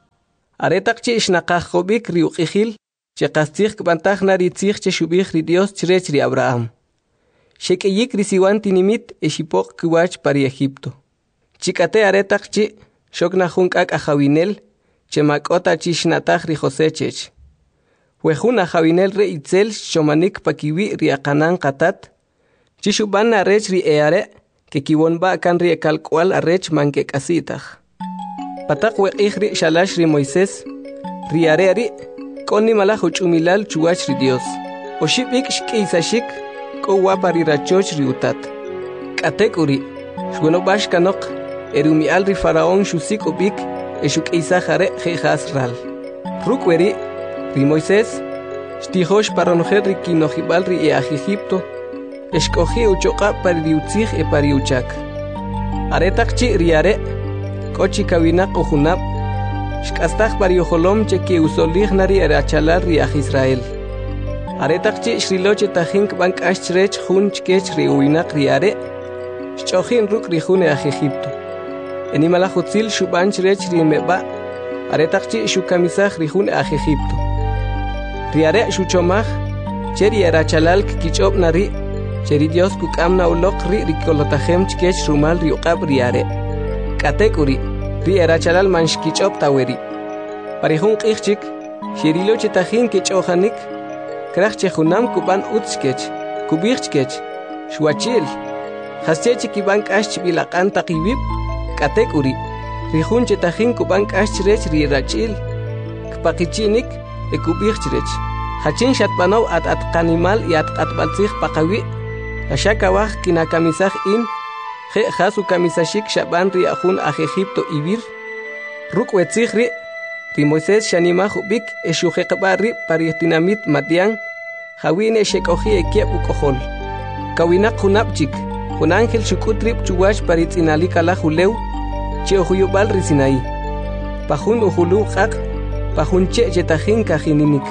Aretak che ishnakajobik ri uqijil. Che kastig kbantaj nari tzig che shubig ri Dios chrech ri Abraham. Shekeyik ri siwan tinimit eshipok kiwach pari Egipto. Chikate aretak che shokna junkak ajawinel. Che makota chishnatag ri José chech. Wejuna jawinel re itzel shomanik pakiwi ri akanan katat. Chishuban arech ri eare. Que kiwonba kan ri ekalkwal arech manke kasitag. Patak weqih ri shalash ri Moisés. Ri are ri. Koni malaj uchumilal chuwach ri Dios. Oshibik shkeisashik. Ko wapari rachoch ri utat. Katek uri. Shweno bash kanok. Erumial ri faraón shusik ubik. Eshuk isajare jejas ral. Rukweri. Ri Moisés. Shtijosh paronojer ri kinojibal ri Egipto. Escogi uchoqa pari utzig e pari uchak. Aretak chi riare. Kochi kawinak ujunab. Shkastag pari ojolom che ki usolig nari erachalar ri Israel. Aretak chi shriloche tajink bank ashtrech jun chkech ri uinak riare. Shchojin ruk ri jun Egipto. Enimala jutzil shuban chrech ri meba. Aretak chi shukamisaj ri jun Egipto. Riare shuchomaj. Cheri erachalal kichob nari. Cheri Dios kukamna ulok ri rikolotajem chkech rumal ri uqab riare. Katekuri. Ri erachalal manshkichop taweri. Parihun qixchik. Shirilo chetajin kichojanik. Krach chejunam kuban utskech. Kubixchkech. Shuachil. Haschechi kiban kash bilaqan taqibib. Katekuri. Rihun chetajin kuban kash rech ri rachil. Kpakichinik ekubixchrech. Hachin shatbanov at kanimal y at atbalzig pakawi. Ashakawaj kinakamisaj in. Je jasu kamisashik shaban ri ajun Egipto ibir. Rukwetzig ri. Ri Moisés shanimaj ubik eshujeqba ri paritinamit matian. Jawine shekoji ekiep ukohol. Kawinak junapchik. Un ángel shukutrip chuwash paritzinalika juleu. Che ojuyubal ri Sinaí. Pajun ujulu qaq. Pajun che jetajin kajininik.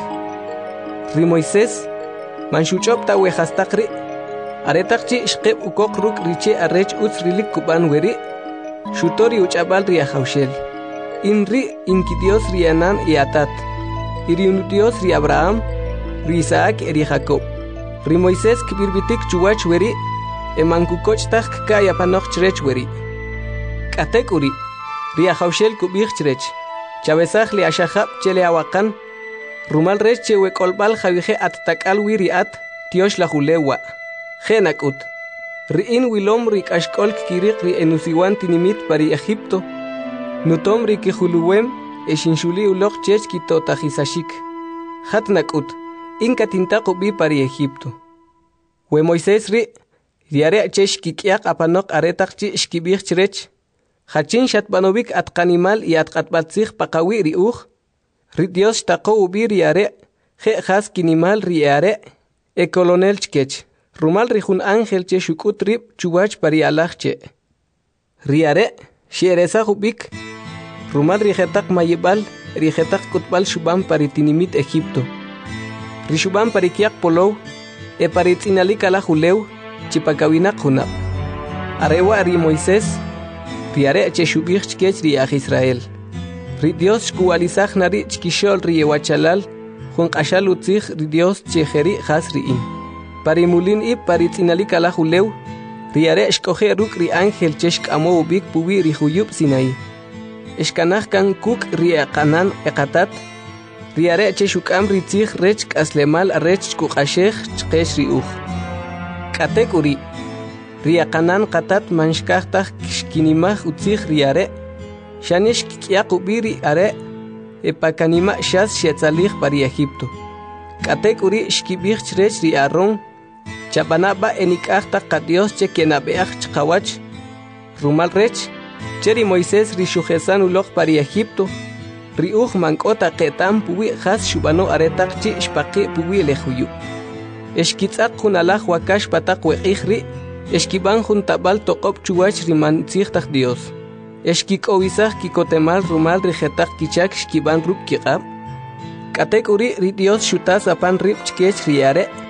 Ri Moisés. Manshuchop ta wejastakri. Aretakchi shqeb ukok ruk riche arrech utzrilik kuban weri. Shutori uchabal ri ajaushel. Inri inkidios ri Anan y Atat. Iriunudios ri Abraham. Ri Isaac ri Jacob. Ri Moisés kibirbitik chuwach weri. Emankukoch tak kaya panoch chrech weri. Katek uri. Ri ajaushel kubich chrech. Chavesaj li ashahab chele awakan. Rumal rech che wekolbal javije at takal wiri at. Tiosh la julewa. Genakut. Riin wilom rik ashkol kirik ri enusiwan tinimit pari Egipto. Nutom ri kijuluwem eshinshuli ulok chech kito tajisashik. Hatnakut. Inka tintako bi pari Egipto. We Moisés ri. Riare chech kikiak apanok aretak chi shkibich chrech. Hachin shatbanovik at kanimal y at katbatzig pakawi ri uj. Ri Dios tako ubi riare. Je has kinimal riare. E colonel chkech. Rumal rijun ángel che shukutrip chuwach pari alachche. Riare, shiereza hubik. Rumal rijetak mayibal, rijetak kutbal shubam pari tinimit Egipto. Rishubam pari kiak polow, e pari tzinalika la juleu, chipakawinak junab. Arewa ri Moisés, riare che shubich chkech ri Israel. Ri Dios shkualizaj nari chkishol ri ewachalal, jun qashal utzig ri Dios chejeri has riin. Parimulin y paritzinalika la juleu. Riare escoge ruk ri ángel cheshk amo ubik pubi ri huyub Sinaí. Eskanaj kan kuk ri akanan ekatat. Riare cheshukam ri tzig rech aslemal rech kukashej chkesh ri uj. Katek uri. Ri akanan katat manshkajtaj kishkinimaj utzig riare. Shanish kikiak ubi ri are. Epakanima shas shetzalij pari Egipto. Katek uri shkibij chrech ri Aarón. Chapanaba enikachta Dios che kenabeach chkawach. Rumal rech. Cheri Moisés ri shujesan ulok pari Egipto. Ri uj mankota ketam puwi has shubano aretak chi shpaqi puwi lejuyu. Eshkitzak junalaj wakash patak weqij ri. Eshkiban juntabal toqop chuwach ri mantzigtaj Dios. Eshkikowisaj kikotemal rumal ri jetak kichak shkiban ruk kiqab. Katek uri ri Dios shutas apan rip chkech riare.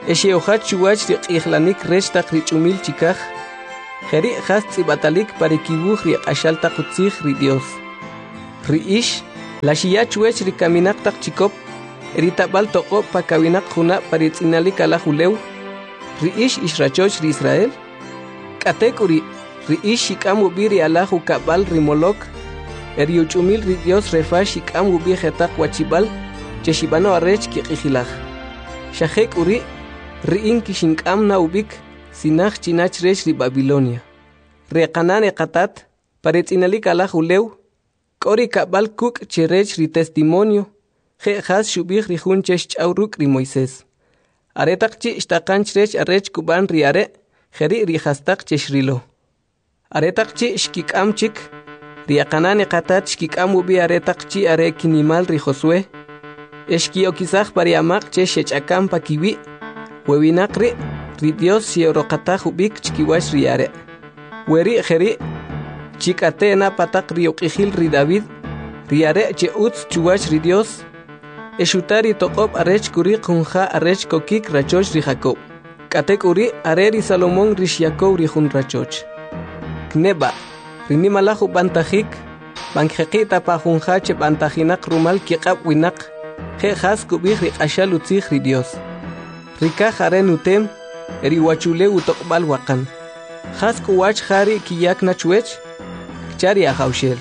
Esheohat chuwach ri q'ihlanik rech taq ri ch'umil chikaj. Jeri jas tz'ibatalik parikibuj ri q'axal taq utzij ri Dios. Ri ix la xiyach wech ri kaminak taq chikop ri tabal toqob pa kawinak juna pari tz'inalik alaj ulew. Ri ix rachoch ri Israel. K'atek uri ri ix xik'am ubi ri alaj ukabal ri Molok. Eri uch'umil ri Dios refa xik'am ubi jetaq wachibal che xibano arrech kiq'ijilaj. Xajek uri ri'in kishink'am na ubik sinaj chinach rech ri Babilonia. Reqanan eqatat paretz'inalik alaj ulew k'ori kabal kuk' che rech ri testimonio je jas xubij ri jun che xch'aw ruk' ri Moisés. Aretaq chi xtaqanch rech arrech kuban ri are jeri ri jastaq che xrilo. Aretaq chi xkik'am chik ri aqanan eqatat xkik'am ubi aretaq chi are kinimal ri Josué. Exkiokizaj pari amaq che xech'akam pa kiwi wewinaq ri Dios xeoroqataj ubik chkiwach ri are. Weri jeri chik'ate na pataq ri uq'ijil ri David ri are che utz chuwach ri Dios. Exutari toqob arech kuri qunja arech kokik rachoch ri Jacob. K'ate kuri are ri Salomón ri Jacob ri jun rachoch. Kneba ri nimalaj ubantajik banjeqita pa junja che bantajinak rumal kiqab winak je jas kubij ri q'axal utzij ri Dios. Rikaj are nutem eri wachule utoqbal waqan. Jas kuwach jari kiyak nachwech chari ajawshel.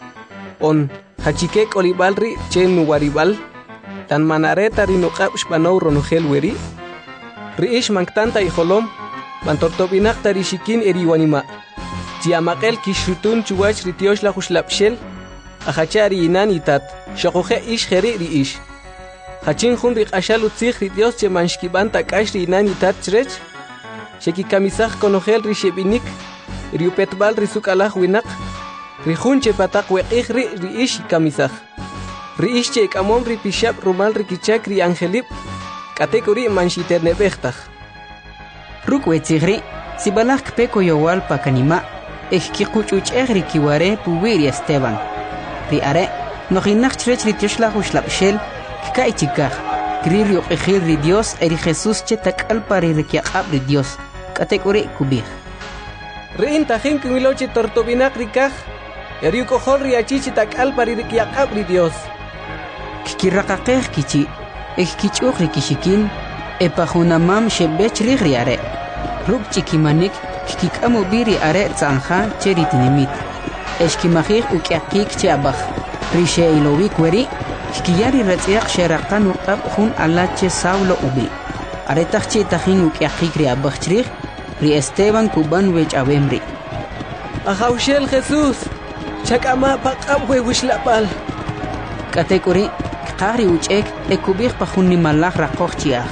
On hachike kolibal ri che nuwaribal tan manareta ri nuqab xbanow ronogel weri. Ri ish manktanta ijolom bantortobinak tari shikin eri wanima. Chiamaqel kishutun chuwach ri tiosh la jushlapshel ajachari inan itat shoqoje ish jeri ri ish. Hachin jun ri q'axal utzij ri Dios che manxkibanta k'ax ri inan itat chrech xekikamisaj konojel ri xebinik ri upetbal ri suk'alaj winaq ri jun che pataq weq'ij ri ish kamisaj ri ish che k'amom ri pixab rumal ri kichak ri angelib k'atek uri manxiterneb'ejtaj ruk' wetzij ri sibalaj kpeko yowal pa kanima ejkiquch'uch'ej ri kiware puwi ri Esteban ri are nojinaj chrech ri tioxlaj uxlab'xel kay chikaj kri ri uq'ijil ri Dios eri Jesús che tak'al pari ri kiaq'ab ri Dios k'atek uri kubij ri'in tajin kimiloche tortobinak ri kaj eri uk'ojol ri achichi tak'al pari ri kiaq'ab ri Dios kikiraqaqej kichi ejkich'uj ri kishikin epajunamam xebech rij ri are ruk' ch'ikimanik kikik'am ubi ri are tz'anja che ri tinimit exkimajij uk'yaqik che abaj ri xe'ilowik weri kiyari ratz'iaq xeraqan uq'ab jun alache Saulo ubi aretaj chi tajin uk'yaqik ri abaj chrij ri Esteban kuban wech'awem ri ajawshel Jesús chak'ama paq'ab wewixla'b'al k'atek uri qaj ri uch'ek ekubij pa jun nimalaj raqoj chi'aj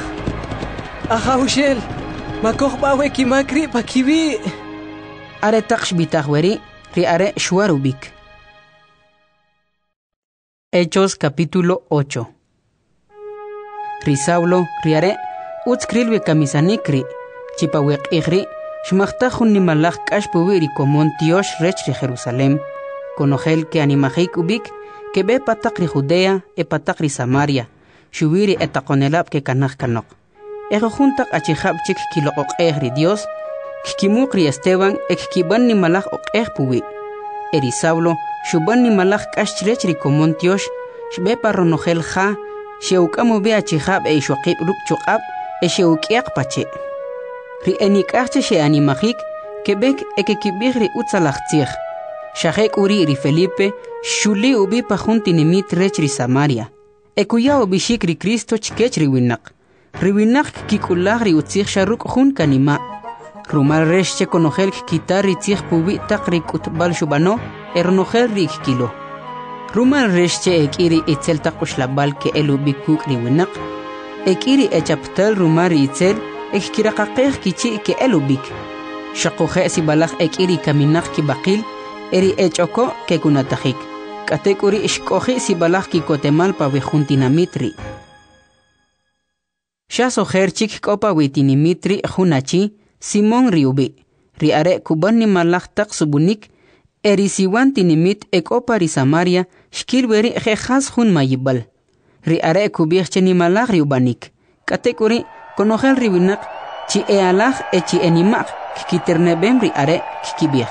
ajawshel makojb'a wekimak ri pa kiwi aretaq xbitaj weri ri are xwar ubik. Hechos capítulo 8. Ri Saulo riare utzkrilwe kamisanikri chipaweq'ijri xmajtajun nimalaj k'axpuwi ri komon tiox rech ri Jerusalén konojel ke animajik ubik ke be pataq ri Judea e pataq ri Samaria xuwiri etaqonelab ke kanaj kanok ejojuntaq achijab chik kiloq'ej ri Dios kkimuq ri Esteban ekkiban nimalaj oq'ej puwi eri Saulo xuban nimalaj k'ax chrech ri komon tiox xbepa ronojel ja xeuk'amu be achijab e ixoqib ruk' chuq'ab e xeuk'yaq pache ri enik'aj che xe'animajik kebek ekekib'ij ri utzalaj tzij xajek uri ri Felipe xuli ubi pa jun tinimit rech ri Samaria ekuya ubixik ri Cristo chkech ri winaq kik'ulaj ri utzij xa ruk' jun kanima rumal rex che konojel kitar ri tzij puwi taq ri k'utb'al xub'ano e ronojel ri kilo rumal rex che ek'iri itzel taq uxlab'al ke el ubi kuk' ri winaq ek'iri echaptal rumal ri itzel ekiraqaqej kichi' ke el ubik xaqoje sibalaj ek'iri kaminaq kibaqil eri ech'oko ke kunatajik k'atek uri xk'oji sibalaj kikotemal pa wejun tinamitri xasojer chik k'opa wi tinimitri junachi Simón ri ubi ri are kuban nimalaj taq subunik eri siwan tinimit ek'opa ri Samaria xkilweri jejas jun mayibal ri are kubij che nimalaj ri ubanik k'atek uri Conojel ribinak, chi ealaj e chi enimak, kikiternebem ri are kikibij.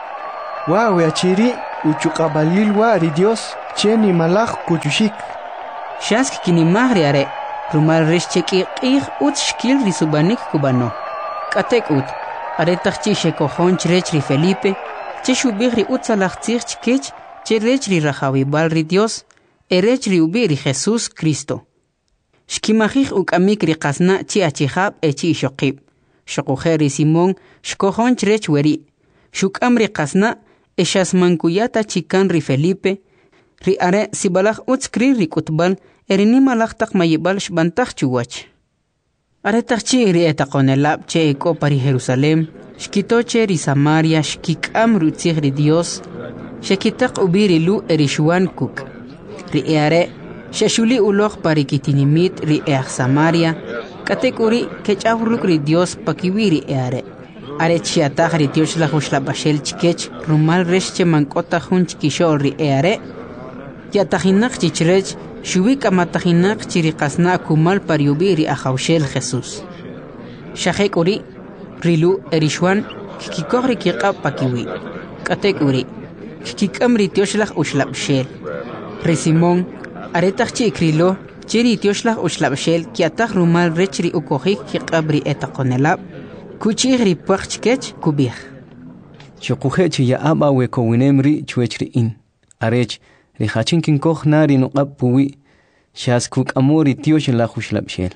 Wow, achiri, uchukabalil wari Dios, cheni malaj kuchushik. Shask kinimag ri are, rumal rish cheki ut shkil ri subanik kubano. Katek ut, are takchi shekohon chrech ri Felipe, che shubig ri ut salach tzich chkech, che rech ri rajawi ri Dios, erech ri ubi ri Jesus Cristo. Shkimajij ukamik ri qasna chi achihab e chi shoqib. Shokujer ri Simón shkohon chrech weri. Shukam ri qasna e shasmankuyata chikan ri Felipe. Ri are sibalaj utskri ri kutbal erinima lajtak mayibal shbantaj chuwach. Are takchi ri etaqonelab che eko pari Jerusalem. Shkitoche ri Samaria shkikam rutzig ri Dios. Shekitak ubiri lu erishuan kuk. Ri are shashuli uloj parikitinimit ri Samaria. Katekuri kechawruk ri Dios pakiwiri are. Are chiataj ri Dios la bashel chikech rumal resh mankota hun chikishol ri are. Yatajinak chichrech shubik amatajinak chiriqasna kumal pariubiri ajawshel Jesús. Shajekuri rilu erishwan kikikogri kiqab pakiwi. Katekuri kikikam ri Dios la ushlabshel. Ri Simón aretaj chikrilo chiri Dios la ushlabshel kiataj rumal rechri ukojik kiqabri etaqonelab. Kuchigri puachkech kubih. Shokuhechi ya aba we kowinemri chuechri in. Arech rihachin kinkoj nari nuqab puwi. Shaskuk amori Dios la ushlabshel.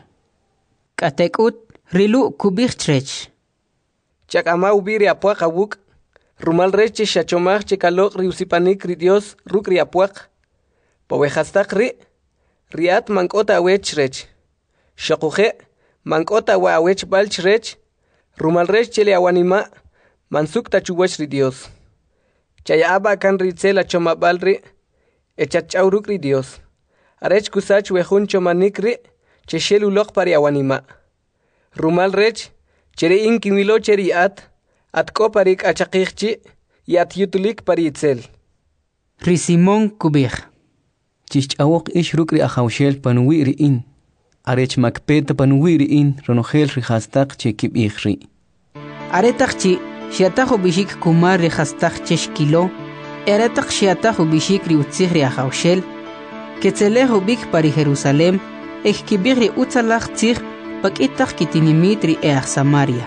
Katekut rilu kubih trech. Chak ama ubiri apuak awuk. Rumal rechi shachomach chikalok riusipanik ri Dios ruk ri apuak. Powehastak ri. Riat mankota awech rech. Shokuhe mankota wa awech balch rech. Rumal rech chele awanima. Mansuk tachuwach ri Dios. Chaya aba kan ritzela chomabal ri. Echachawruk ri Dios. Arech kusach wehun chomanik ri. Cheshel ulok pari awanima. Rumal rech. Chere inkimilo cheri atko parik achakikchi. Yat yutulik pari itzel. Ri Simón kubih. Chichawok ish rukri ajawshel panuwiri in. Arech makpeta panuwiri in ronogel rihastak chekib ikhri. Aretakchi shiatajo bishik kumar rihastak cheshkilo. Eretak shiatajo bishik ri utzig ri ajawshel. Ketzelejo bik pari Jerusalem. Ekibig ri utzalach tzig pakitak kitinimit ri Samaria.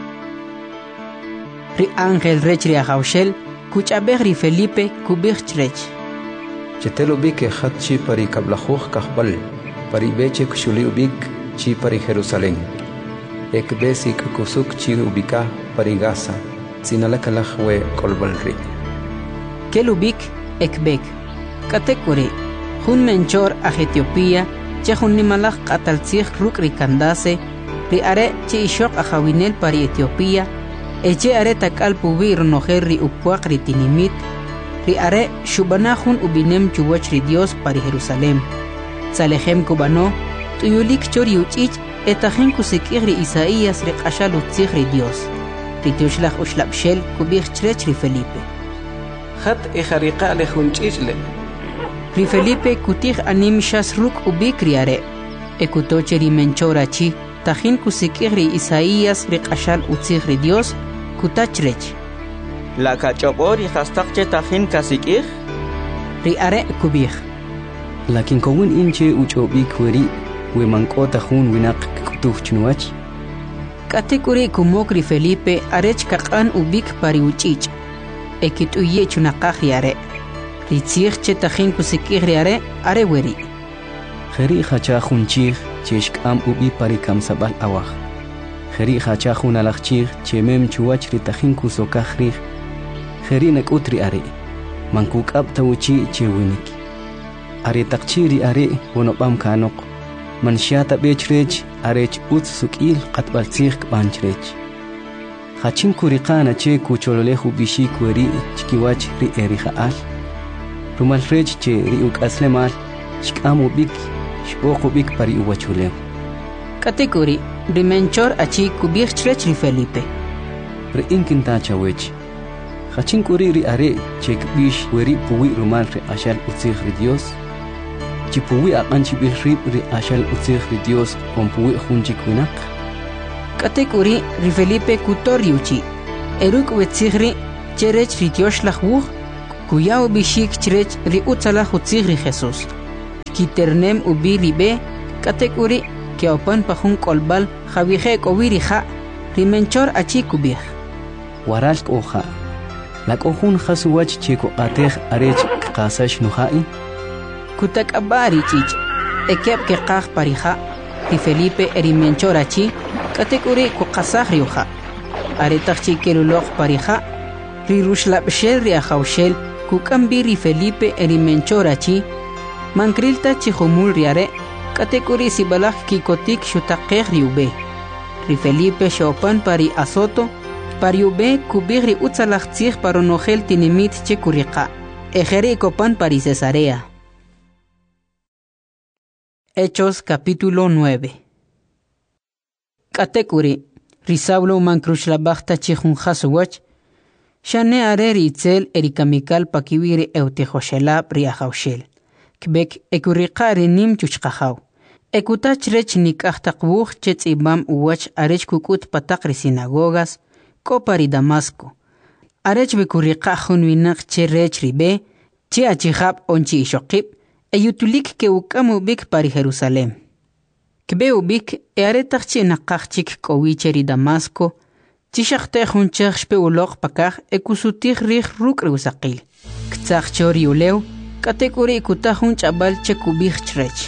Ri Ángel rech ri ajawshel. Kuchabeg ri Felipe kubig chrech. Chetelo bik hatchi pari kablajuj kahbal, pari beche kushuli ubik chi pari Jerusalén. Ek besik kusuk chi ubika pari Gaza, sinalakalaj we kolbalri. Kelubik ekbek. Katekuri, hun menchor a Etiopía, che hun nimalaj kataltzig ruk ri kandase, ri are che ishok a jawinel pari Etiopía, eche are takal pubi ronojer ri upuak ri tinimit, ri are shubanahun ubinem chuwach ri Dios pari Jerusalem. Salehem kubano, tuyulik chori uchich, etajen kusikir ri Isaías ri qashal utzig ri Dios. Ri Dioshlach ushlabshel kubich chrech ri Felipe. Hat ejariqa lehun chichle. Ri Felipe kutig anim shas ruk ubik ri are. Ekutoche ri menchora chi, tajin kusikir ri Isaías ri qashal utzig ri Dios, kutachrech. La kachobori hastakche tajin kasikir? Ri are kubih. Lakin kowin inche uchobik weri, we mankota hun winak kutuf chnuach. Katekuri kumok ri Felipe arech kakan ubik pari uchich. Ekit uye chunakaj ri are. Ri tzig che tajin kusikir ri are weri. Kheri khacha khunchig cheshkam ubi pari kamsabal awah. Kheri khacha khun alachchig chemem chuwach ri tajin kusokaj. Kheri nakutri are. Mankuk ab tawchi chewinik. Are takchiri are wonopam kanok. Manshata bechrech arech ut sukil qatbaltzig banchrech. Khachin kuriqana che kuchololehu bishik weri chkiwach ri erihaal. Rumalrech che ri ukaslemal shkamu bik shboqu bik pari uwachulem. Katekuri rimenchor achi kubichrech ri Felipe. Ri inkinta chawech. Khachin kuri ri are che kbish weri puwi rumal ri ashal utzig ri Dios. Chipuwi aqanchi bilrib ri ashal utzig ri Dios kompuwi khunchik winak. Katekuri ri Felipe kutoriuchi. Eruk wetzigri cherech ri tioshlah wuch. Kuyao bishik cherech ri utsalah utzigri Jesus. Kiternem ubi ribe. Katekuri que opan pajun kolbal javije kowiri ja. Rimenchor achi kubih. Waral oja. La kohun khasuwach chiko atej arech qasash nuhai. Kutak abari chich. Ekep ke qaj parija. Ri Felipe erimenchor achi. Katekuri ku qasaj riuja. Aretach chikelulok parija. Ri rushlabshel ri ajaushel. Kukambi ri Felipe erimenchor achi. Mankrilta chihumul riare. Katekuri sibalaj kikotik shutakej riube. Ri Felipe shopan pari azoto. Pariube kubigri utzalachtzig paronogel tinimit chekuriqa. Ejeri copan pari Cesarea. Hechos capítulo 9. Katekuri, Risaulo mankruchlabachta chihun hasuwach. Shane areri itzel erikamikal pakiwiri eutejoshelab riajaushel. Kbek ekuriqari nim chuchqajaw. Ekutach rech nikajtaqbuj chetz ibam uwach arech kukut patakri sinagogas. Kopari Damasco. Arech bekurriqa junwinak che rech ribe, che achihab onchi ishokib, eyutulik ke ukamu bik pari Jerusalem. Kbe ubik aretach che nakachik kowicheri Damasco, chishakte junchach shpe ulok pakaj ekusutich rich ruk reusaqil. Ktsach chori uleu, katekuri ikutahun chabal che kubich chrech.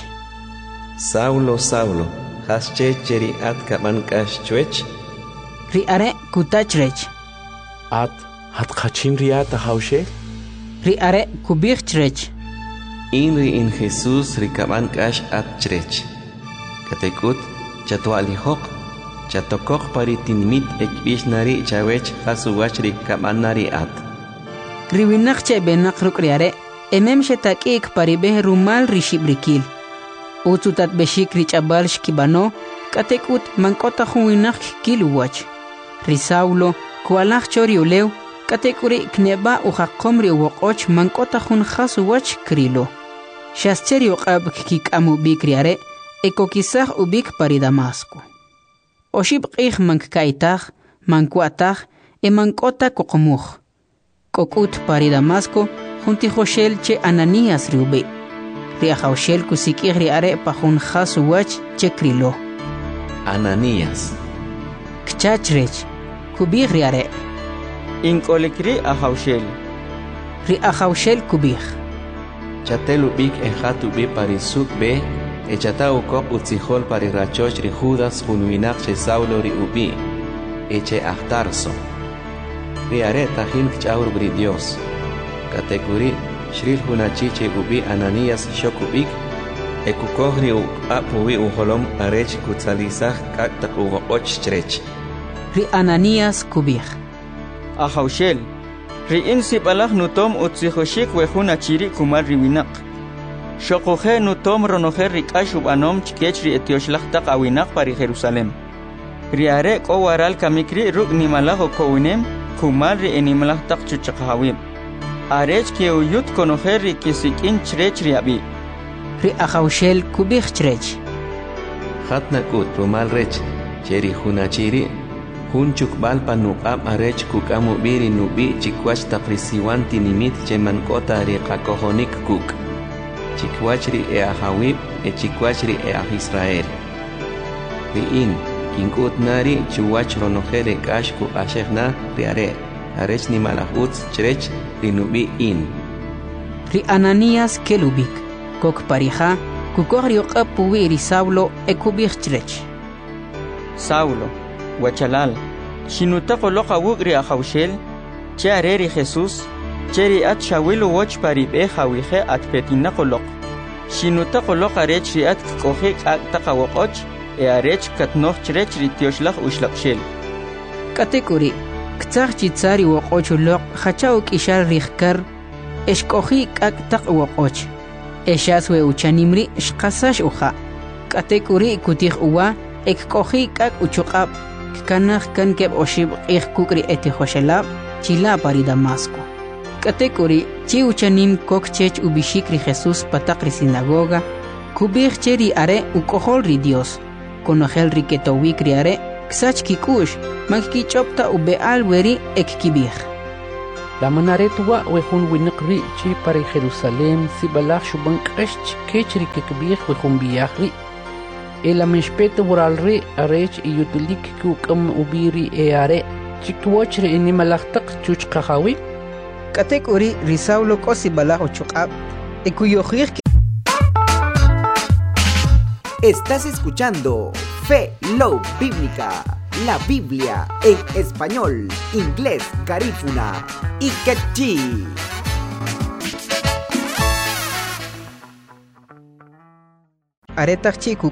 Saulo, Saulo, hasche cheri at kabankash chwech? Riare kutachrech. Hat khachim riata haushel? Riare kubichrech. Inri in Jesus rikaban kash at chrech. Katekut chatualihok chatokok paritinmit ekbishnari chawech hasuwach rikabanari at. Riwinakche benakruk riare emem shetakik paribeh rumal rishibrikil. Utsutat beshik richabal shkibano katekut mankota huinak kiluwach. Risaulo, kualach choriuleu, katekuri kneba ujakomri uwokoch mankota hun hasuwach krilo. Shascheri uqab kikamu bikriare, ekokisach ubik pari Damasco. Oshib qih mankkaitach, mankuatach, mankota kokomuch. Kokut pari Damasco, junti Joshel che Ananías riube. Riajoshel kusikir riare pa hun hasuwach che krilo. Ananías. Kchachrech, kubig riare. Inkolikri ajaushel. Ri ajaushel kubig. Chatelubik ejatu bi parisuk be, echatau kop utzihol pari rachoch ri Judas unwinak che Saulo ri ubi, eche ahtarso. Riare tajin kchaur bri Dios. Katekuri, shril hunachiche ubi Ananías shokubik, ekukohri u apuwi uholom arech kutzalizach kaktak ugoch chrech. Ri Ananías kubig. Ajaushel. Ri insipalach nutom utzihoshik wehun achiri kumar riwinak. Shokoje nutom ronoje rikashub anom chikech ri etioshlach tak awinak pari Jerusalem. Riare ko waral kamikri ruk nimalaho kowinem kumar ri enimalach tak chuchakawib. Arech ke uyut konoje ri kisikin chrech riabi. Ri ajaushel kubig chrech. Hatnakut rumal rech, cheri hunachiri, hunchuk balpa nuqab arech kukamu biri nubi chikwach taprisiwan tinimit chemankota ri qakohonik kuk. Chikwachri e ahawib e chikwachri e Israel. Riin, kinkut nari chuwach ronojere kashku ashegna riare, arech ni malahutz chrech rinubi in. Ri Ananías kelubik, kok parija, kukogri oqapuwi ri Saulo ekubig chrech. Saulo, Wachalal, Shinutako loka wugri ajaushel, che areri Jesus, cheri at shawilu watch paribe hawihe at petinako lok. Shinutako loka rechri at kohek at takawokoch, arech katnoch chrech ritioslach ushlakshel. Katekuri, ktsach chitsari wokoch lok, hachauk ishal rihkar, eshkohi ak takwokoch. Eshaswe uchanimri shkasash uha. Katekuri kutih uwa, ekkohi ak uchukab. Kanach kan keb oshib kukri eti Joshelab, chila pari Damasco. Katekuri, chi uchanim kok chech ubishikri Jesus patakri sinagoga, kubig cheri are ukohol ri Dios, konogel riketowikri are, ksach kikush manki chopta ubeal weri ekkibih. La manaretwa wejun winqri chi para Jerusalem si balach shuban qesh kechri kekbih wejun biahri. El amishpete waralri arech yutulik kukam ubiri eare chikwochre inimalachtak chuchqahawi. Katek uri risaulo kosi balach uchuqab ekuyojir. Estás escuchando Fe Love Bíblica, la Biblia en español, inglés, garífuna y quechí. Aretak chiku